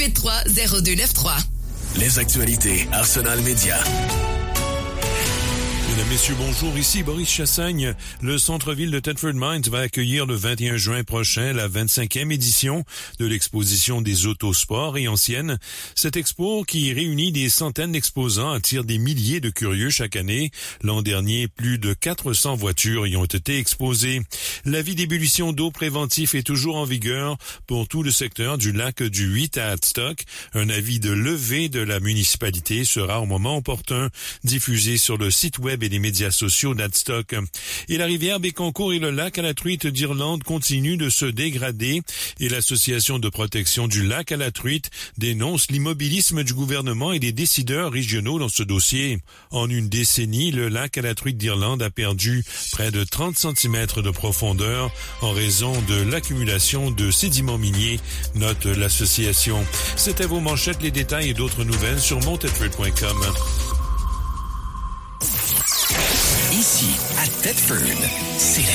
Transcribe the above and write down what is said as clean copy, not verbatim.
833-0293. Les actualités Arsenal Média. Mesdames, messieurs, bonjour. Ici Boris Chassagne. Le centre-ville de Thetford Mines va accueillir le 21 juin prochain la 25e édition de l'exposition des autosports et anciennes. Cette expo, qui réunit des centaines d'exposants, attire des milliers de curieux chaque année. L'an dernier, plus de 400 voitures y ont été exposées. L'avis d'ébullition d'eau préventif est toujours en vigueur pour tout le secteur du lac du 8 à Hadstock. Un avis de levée de la municipalité sera au moment opportun diffusé sur le site web et les médias sociaux d'Hadstock. Et la rivière Bécancour et le lac à la truite d'Irlande continuent de se dégrader et l'association de protection du lac à la truite dénonce l'immobilisme du gouvernement et des décideurs régionaux dans ce dossier. En une décennie, le lac à la truite d'Irlande a perdu près de 30 cm de profondeur en raison de l'accumulation de sédiments miniers, note l'association. C'était vos manchettes, les détails et d'autres nouvelles sur montethford.com. Ici, à Thetford, c'est